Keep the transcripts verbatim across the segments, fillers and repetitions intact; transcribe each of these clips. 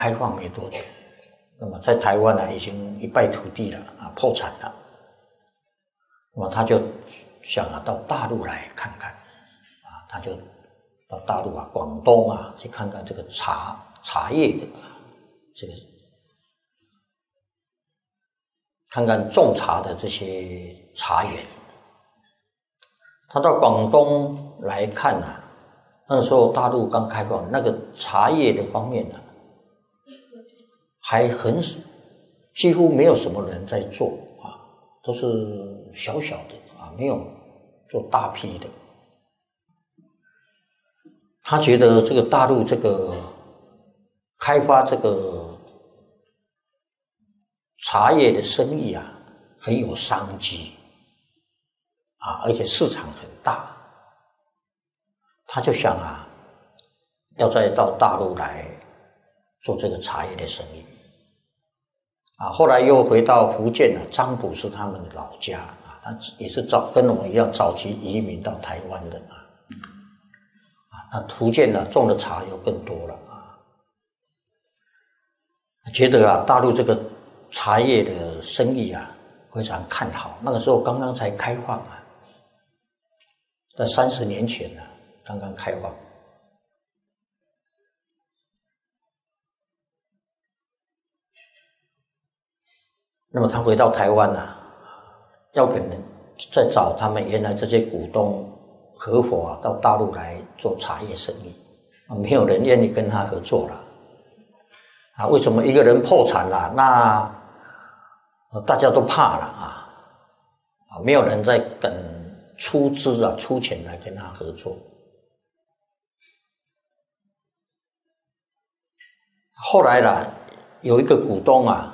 开放没多久，那么在台湾啊已经一败涂地了啊，破产了。那么他就想啊到大陆来看看啊，他就到大陆啊广东啊去看看这个茶茶叶的啊这个，看看种茶的这些茶园。他到广东来看啊，那时候大陆刚开放，那个茶叶的方面呢、啊。还很几乎没有什么人在做啊，都是小小的啊，没有做大批的。他觉得这个大陆这个开发这个茶叶的生意啊，很有商机啊，而且市场很大。他就想啊，要再到大陆来做这个茶叶的生意。啊，后来又回到福建了，漳浦是他们的老家啊，他也是早跟我们一样早期移民到台湾的啊，啊，那福建呢种的茶又更多了啊，觉得啊大陆这个茶叶的生意啊非常看好，那个时候刚刚才开放啊，在三十年前呢、啊、刚刚开放。那么他回到台湾啊，要可能再找他们原来这些股东合伙啊，到大陆来做茶叶生意，没有人愿意跟他合作了。啊，为什么一个人破产了，那大家都怕了啊，啊，没有人再等出资啊，出钱来跟他合作。后来呢，有一个股东啊。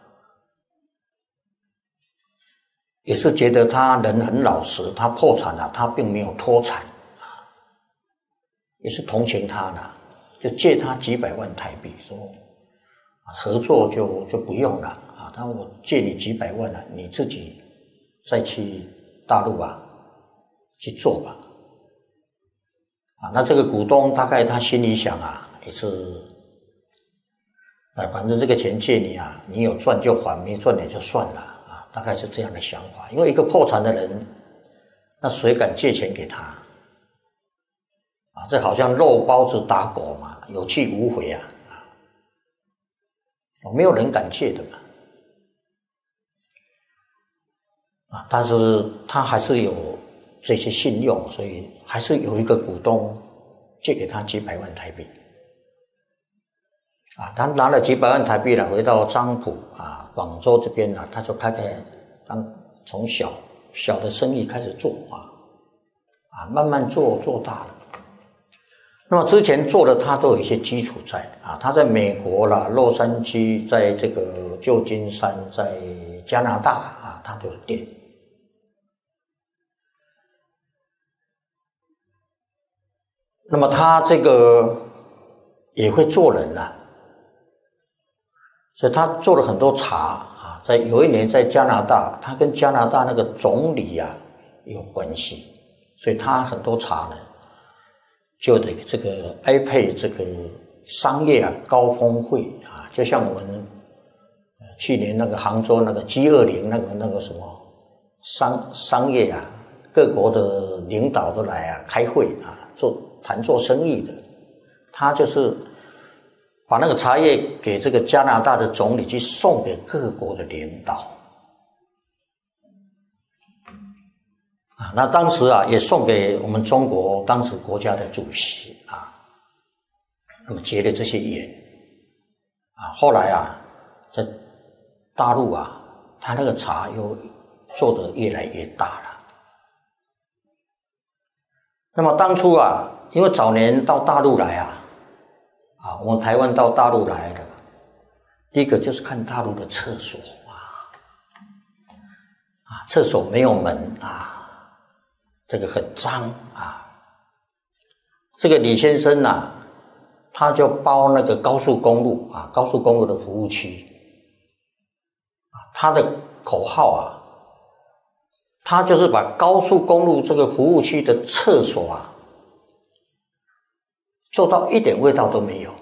也是觉得他人很老实，他破产了，他并没有脱产啊，也是同情他的，就借他几百万台币，说合作就就不用了啊，他我借你几百万了、啊，你自己再去大陆啊去做吧。啊，那这个股东大概他心里想啊，也是，啊，反正这个钱借你啊，你有赚就还，没赚也就算了。大概是这样的想法，因为一个破产的人，那谁敢借钱给他？啊，这好像肉包子打狗嘛，有去无回啊！啊，没有人敢借的嘛。啊，但是他还是有这些信用，所以还是有一个股东借给他几百万台币。啊，他拿了几百万台币了，回到漳浦啊、广州这边呢、啊，他就开始刚从小小的生意开始做啊，啊，慢慢做做大了。那么之前做的他都有一些基础在啊，他在美国啦、洛杉矶，在这个旧金山，在加拿大啊，他都有店。那么他这个也会做人啊。所以他做了很多茶啊，在有一年在加拿大，他跟加拿大那个总理啊有关系，所以他很多茶呢，就得这个挨配这个商业啊高峰会啊，就像我们去年那个杭州那个 G 二十 那个那个什么商商业啊，各国的领导都来啊开会啊，做谈做生意的，他就是把那个茶叶给这个加拿大的总理去送给各国的领导啊，那当时啊也送给我们中国当时国家的主席啊，那么结了这些缘啊，后来啊在大陆啊，他那个茶又做得越来越大了。那么当初啊，因为早年到大陆来啊。啊，我们台湾到大陆来的，第一个就是看大陆的厕所啊，啊，厕所没有门啊，这个很脏啊。这个李先生啊，他就包那个高速公路啊，高速公路的服务区，啊，他的口号啊，他就是把高速公路这个服务区的厕所啊，做到一点味道都没有。